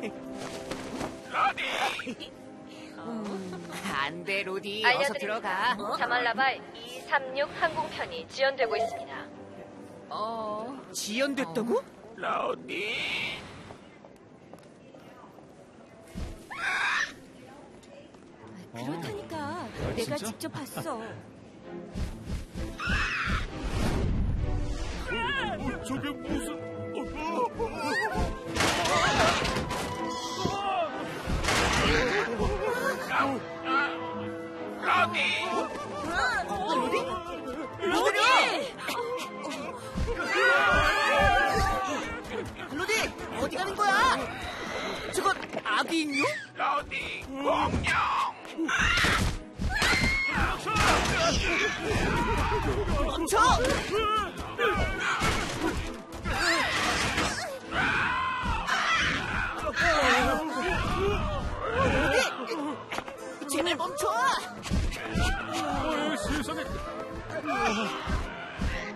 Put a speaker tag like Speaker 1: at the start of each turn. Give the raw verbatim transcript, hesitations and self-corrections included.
Speaker 1: 안 돼, 로디. 어서 들어가.
Speaker 2: 자말라발 이삼육 항공편이 지연되고 있습니다.
Speaker 1: 어... 지연됐다고? 어.
Speaker 3: 로디.
Speaker 4: 그렇다니까.
Speaker 5: 아,
Speaker 4: 내가
Speaker 5: 진짜?
Speaker 4: 직접 봤어.
Speaker 5: 어, 저게 무슨...
Speaker 3: 로디.
Speaker 1: 로디! 로디! 어디 가는 거야? 저건 아기 인류?
Speaker 3: 로디 공룡.
Speaker 1: 멈춰! 로디! 제발 멈춰!
Speaker 5: 어, 세상에...